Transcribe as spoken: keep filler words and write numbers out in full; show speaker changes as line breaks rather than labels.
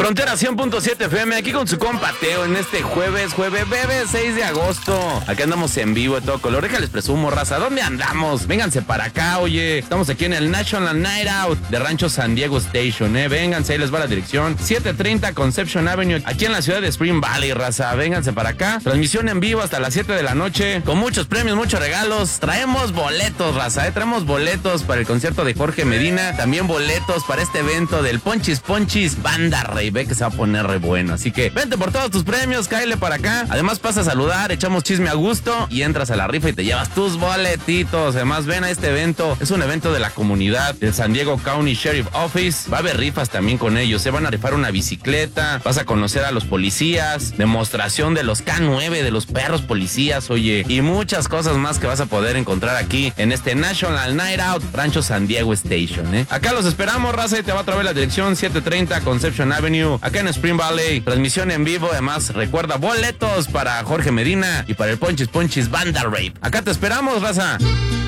Frontera cien punto siete F M, aquí con su compa Teo en este jueves, jueves, bebé, seis de agosto. Acá andamos en vivo de todo color. Déjales presumo, raza, ¿dónde andamos? Vénganse para acá, oye. Estamos aquí en el National Night Out de Rancho San Diego Station, eh. Vénganse, ahí les va la dirección. setecientos treinta Conception Avenue, aquí en la ciudad de Spring Valley, raza. Vénganse para acá. Transmisión en vivo hasta las siete de la noche, con muchos premios, muchos regalos. Traemos boletos, raza, eh. Traemos boletos para el concierto de Jorge Medina. También boletos para este evento del Ponchis Ponchis Banda Rey. Ve que se va a poner re bueno. Así que vente por todos tus premios, cáele para acá. Además pasa a saludar, echamos chisme a gusto y entras a la rifa y te llevas tus boletitos. Además ven a este evento. Es un evento de la comunidad del San Diego County Sheriff Office. Va a haber rifas también con ellos. Se van a rifar una bicicleta. Vas a conocer a los policías. Demostración de los K nueve, de los perros policías, oye. Y muchas cosas más que vas a poder encontrar aquí en este National Night Out Rancho San Diego Station, ¿eh? Acá los esperamos, raza, y te va a traer la dirección setecientos treinta Conception Avenue, acá en Spring Valley. Transmisión en vivo. Además, recuerda, boletos para Jorge Medina y para el Ponchis Ponchis Banda Rape. Acá te esperamos, raza.